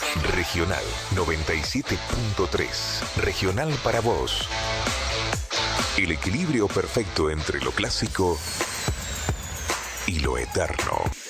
Regional 97.3. Regional para vos. El equilibrio perfecto entre lo clásico y lo eterno.